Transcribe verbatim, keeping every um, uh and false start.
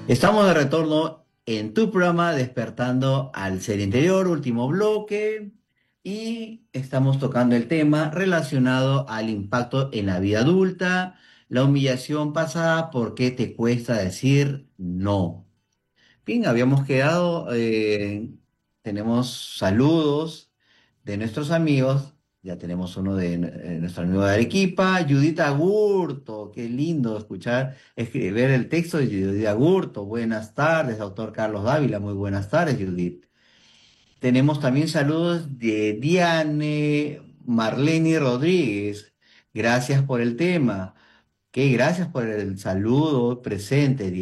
Estamos de retorno en tu programa Despertando al Ser Interior, último bloque, y estamos tocando el tema relacionado al impacto en la vida adulta, la humillación pasada, ¿por qué te cuesta decir no? Bien, habíamos quedado, eh, tenemos saludos de nuestros amigos, ya tenemos uno de eh, nuestro amigo de Arequipa, Judith Agurto, qué lindo escuchar, escribir el texto de Judith Agurto, buenas tardes, autor Carlos Dávila, muy buenas tardes, Judith. Tenemos también saludos de Diane Marlene Rodríguez, gracias por el tema, que gracias por el saludo presente,